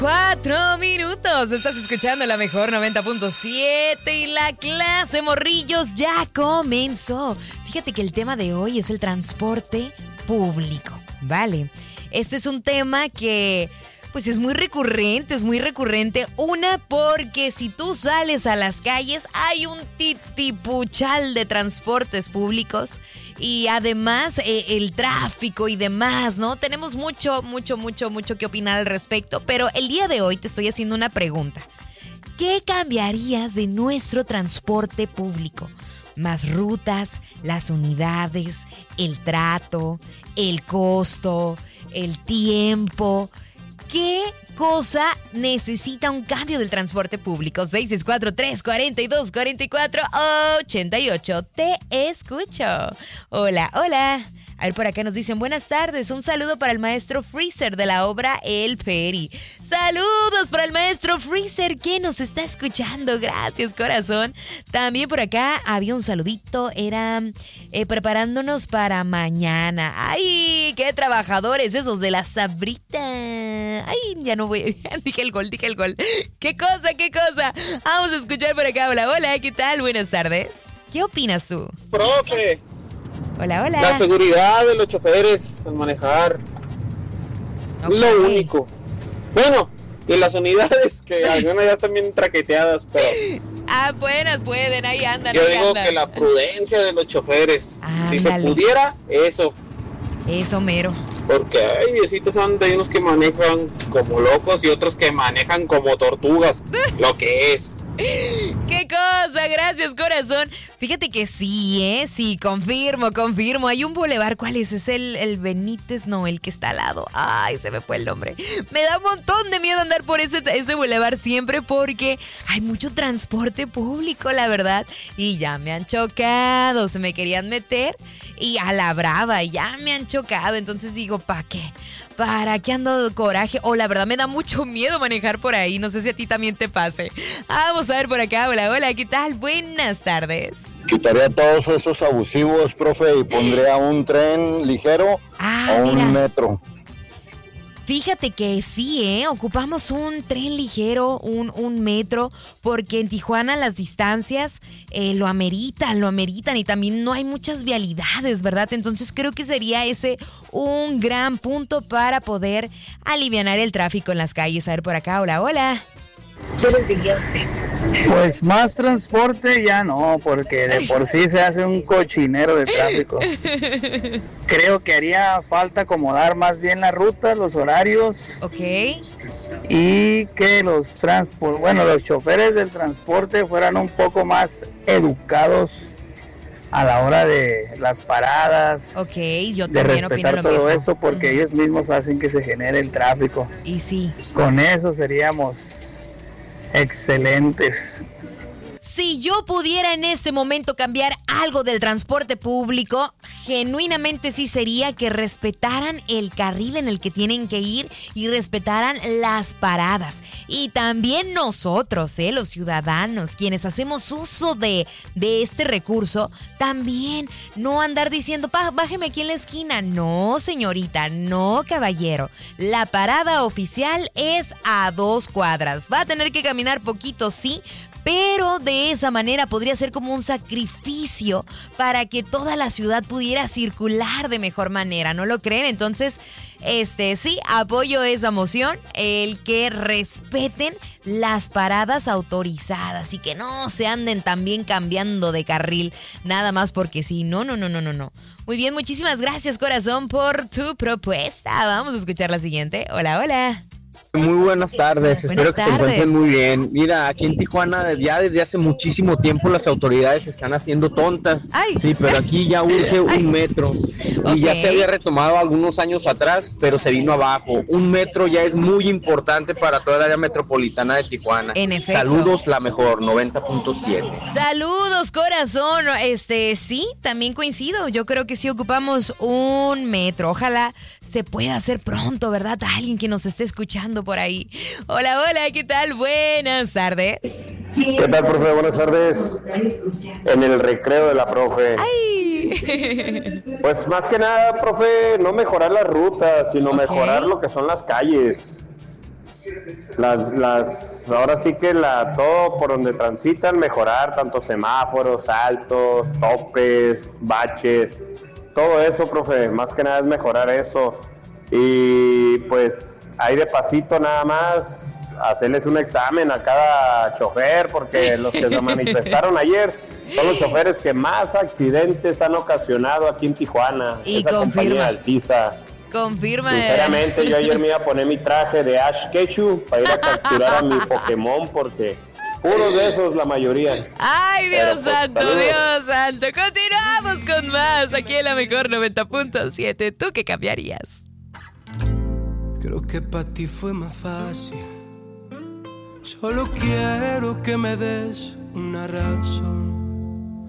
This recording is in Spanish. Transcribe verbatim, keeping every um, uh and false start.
Cuatro minutos, estás escuchando la mejor noventa punto siete y la clase morrillos ya comenzó. Fíjate que el tema de hoy es el transporte público, ¿vale? Este es un tema que pues es muy recurrente, es muy recurrente. Una, porque si tú sales a las calles hay un titipuchal de transportes públicos y además eh, el tráfico y demás, ¿no? Tenemos mucho, mucho, mucho, mucho que opinar al respecto, pero el día de hoy te estoy haciendo una pregunta. ¿Qué cambiarías de nuestro transporte público? Más rutas, las unidades, el trato, el costo, el tiempo. ¿Qué cosa necesita un cambio del transporte público? seis seis cuatro, tres cuatro dos, cuatro cuatro ocho ocho. Te escucho. Hola, hola. A ver, por acá nos dicen, buenas tardes, un saludo para el maestro Freezer de la obra El Peri. Saludos para el maestro Freezer que nos está escuchando, gracias corazón. También por acá había un saludito, era eh, preparándonos para mañana. ¡Ay, qué trabajadores esos de la sabrita! ¡Ay, ya no voy! Dije el gol, dije el gol. ¡Qué cosa, qué cosa! Vamos a escuchar por acá, hola, hola, ¿qué tal? Buenas tardes. ¿Qué opinas tú? Profe. Hola, hola. La seguridad de los choferes al manejar. Okay. Lo único. Bueno, y las unidades que algunas ya están bien traqueteadas, pero... Ah, buenas pueden, ahí andan. Yo ahí digo andan. que la prudencia de los choferes. Ándale. Si se pudiera, eso. Eso, mero. Porque hay viejitos, hay unos que manejan como locos y otros que manejan como tortugas. Lo que es. ¡Qué cosa! Gracias, corazón. Fíjate que sí, ¿eh? Sí, confirmo, confirmo. Hay un bulevar, ¿cuál es? Es el, el Benítez, no, el que está al lado. Ay, se me fue el nombre. Me da un montón de miedo andar por ese, ese bulevar siempre porque hay mucho transporte público, la verdad. Y ya me han chocado, se me querían meter y a la brava, y ya me han chocado. Entonces digo, ¿para qué? ¿Para qué ando de coraje? O oh, la verdad me da mucho miedo manejar por ahí. No sé si a ti también te pase. Vamos a ver por acá. Hola, hola, ¿qué tal? Buenas tardes. Quitaría todos esos abusivos, profe, y pondría un tren ligero ah, o un mira. metro. Fíjate que sí, ¿eh? Ocupamos un tren ligero, un, un metro, porque en Tijuana las distancias eh, lo ameritan, lo ameritan y también no hay muchas vialidades, ¿verdad? Entonces creo que sería ese un gran punto para poder alivianar el tráfico en las calles. A ver por acá, hola, hola. ¿Qué les diría a usted? Pues más transporte ya no, porque de por sí se hace un cochinero de tráfico. Creo que haría falta acomodar más bien la ruta, los horarios. Ok. Y que los transport, bueno, los choferes del transporte fueran un poco más educados a la hora de las paradas. Ok, yo de también opino respetar lo todo mismo. eso, porque uh-huh. ellos mismos hacen que se genere el tráfico. Y sí. Con eso seríamos excelentes. Si yo pudiera en este momento cambiar algo del transporte público, genuinamente sí sería que respetaran el carril en el que tienen que ir y respetaran las paradas. Y también nosotros, ¿eh? Los ciudadanos, quienes hacemos uso de, de este recurso, también no andar diciendo, bájeme aquí en la esquina. No, señorita, no, caballero. La parada oficial es a dos cuadras. Va a tener que caminar poquito, sí, pero de esa manera podría ser como un sacrificio para que toda la ciudad pudiera circular de mejor manera, ¿no lo creen? Entonces, este sí, apoyo esa moción, el que respeten las paradas autorizadas y que no se anden también cambiando de carril, nada más porque sí, no, no, no, no, no, no. Muy bien, muchísimas gracias, corazón, por tu propuesta. Vamos a escuchar la siguiente. Hola, hola. Muy buenas tardes, buenas espero que tardes. te encuentren muy bien. Mira, aquí en Tijuana ya desde hace muchísimo tiempo las autoridades se están haciendo tontas. Ay. Sí, pero aquí ya urge un Ay. metro. Okay. Y ya se había retomado algunos años atrás, pero se vino abajo. Un metro ya es muy importante para toda la área metropolitana de Tijuana. En efecto. Saludos, la mejor, noventa punto siete. Saludos, corazón. Este, sí, también coincido. Yo creo que sí ocupamos un metro. Ojalá se pueda hacer pronto, ¿verdad? Alguien que nos esté escuchando por ahí. Hola, hola, ¿qué tal? Buenas tardes. ¿Qué tal, profe? Buenas tardes. En el recreo de la profe. ¡Ay! Pues más que nada, profe, no mejorar las rutas, sino Ok. mejorar lo que son las calles. las, las, ahora sí que la, todo por donde transitan, mejorar, tanto semáforos, saltos, topes, baches, todo eso, profe, más que nada es mejorar eso. Y pues ahí de pasito nada más, hacerles un examen a cada chofer, porque los que se manifestaron ayer son los choferes que más accidentes han ocasionado aquí en Tijuana. Y esa confirma. compañía Altiza. Confirma. Sinceramente, yo ayer me iba a poner mi traje de Ash Ketchum para ir a capturar a mi Pokémon, porque puros de esos la mayoría. Ay, Dios Pero, pues, santo, saludos. Dios santo. Continuamos con más aquí en la mejor noventa punto siete. ¿Tú qué cambiarías? Creo que para ti fue más fácil. Solo quiero que me des una razón